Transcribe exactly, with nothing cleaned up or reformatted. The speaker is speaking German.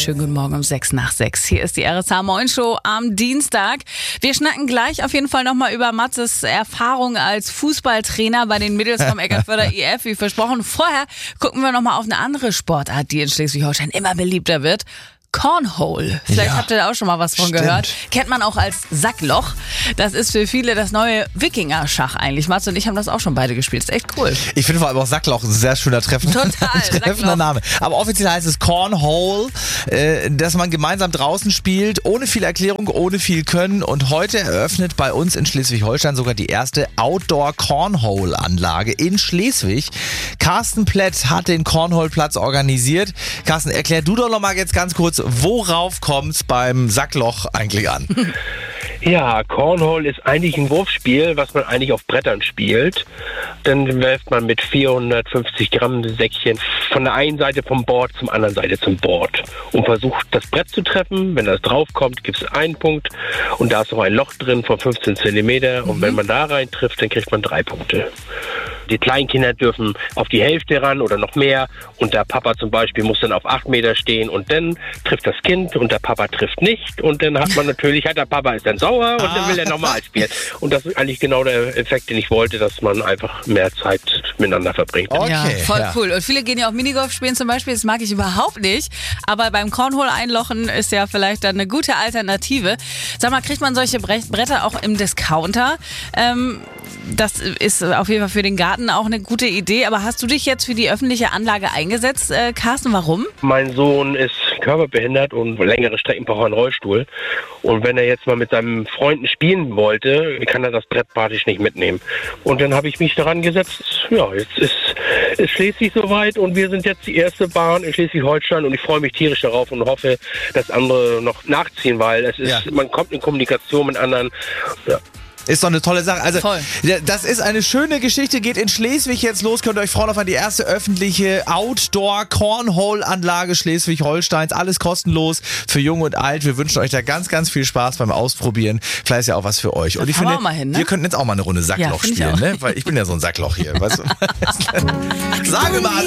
schönen guten Morgen um sechs nach sechs. Hier ist die R S H Moin Show am Dienstag. Wir schnacken gleich auf jeden Fall nochmal über Matzes Erfahrung als Fußballtrainer bei den Mädels vom Eckernförder I F, wie versprochen. Vorher gucken wir nochmal auf eine andere Sportart, die in Schleswig-Holstein immer beliebter wird. Cornhole. Vielleicht Ja. habt ihr da auch schon mal was von Stimmt. gehört. Kennt man auch als Sackloch. Das ist für viele das neue Wikinger-Schach eigentlich. Mats und ich haben das auch schon beide gespielt. Ist echt cool. Ich finde vor allem auch Sackloch ein sehr schöner treffender, Total, treffender Sackloch. Name. Aber offiziell heißt es Cornhole, äh, dass man gemeinsam draußen spielt, ohne viel Erklärung, ohne viel Können. Und heute eröffnet bei uns in Schleswig-Holstein sogar die erste Outdoor-Cornhole-Anlage in Schleswig. Carsten Plett hat den Cornhole-Platz organisiert. Carsten, erklär du doch noch mal jetzt ganz kurz, worauf kommt's beim Sackloch eigentlich an? Ja, Cornhole ist eigentlich ein Wurfspiel, was man eigentlich auf Brettern spielt. Dann werft man mit vierhundertfünfzig Gramm Säckchen von der einen Seite vom Board zum anderen Seite zum Board und versucht das Brett zu treffen. Wenn das draufkommt, gibt es einen Punkt und da ist noch ein Loch drin von fünfzehn Zentimeter und wenn man da rein trifft, dann kriegt man drei Punkte. Die Kleinkinder dürfen auf die Hälfte ran oder noch mehr und der Papa zum Beispiel muss dann auf acht Meter stehen und dann trifft das Kind und der Papa trifft nicht und dann hat man natürlich, hat der Papa ist dann sauer und dann will er nochmal spielen. Und das ist eigentlich genau der Effekt, den ich wollte, dass man einfach mehr Zeit miteinander verbringt. Okay, ja, voll ja. cool. Und viele gehen ja auch Minigolf spielen zum Beispiel. Das mag ich überhaupt nicht. Aber beim Cornhole einlochen ist ja vielleicht dann eine gute Alternative. Sag mal, kriegt man solche Bre- Bretter auch im Discounter? Ähm, das ist auf jeden Fall für den Garten auch eine gute Idee. Aber hast du dich jetzt für die öffentliche Anlage eingesetzt, äh, Carsten? Warum? Mein Sohn ist körperbehindert und längere Strecken braucht er einen Rollstuhl. Und wenn er jetzt mal mit seinen Freunden spielen wollte, kann er das Brett praktisch nicht mitnehmen. Und dann habe ich mich daran gesetzt, ja, jetzt ist, ist Schleswig soweit und wir sind jetzt die erste Bahn in Schleswig-Holstein und ich freue mich tierisch darauf und hoffe, dass andere noch nachziehen, weil es ist, Ja. man kommt in Kommunikation mit anderen. Ja. Ist doch eine tolle Sache. Also, Voll. ja, das ist eine schöne Geschichte, geht in Schleswig jetzt los. Könnt ihr euch freuen auf die erste öffentliche Outdoor-Cornhole-Anlage Schleswig-Holsteins. Alles kostenlos für Jung und Alt. Wir wünschen euch da ganz, ganz viel Spaß beim Ausprobieren. Vielleicht ist ja auch was für euch. Und ich fahren wir finde, auch mal hin, ne? wir könnten jetzt auch mal eine Runde Ja, Sackloch find ich spielen, auch. ne? Weil ich bin ja so ein Sackloch hier. Weißt du? Sage mal.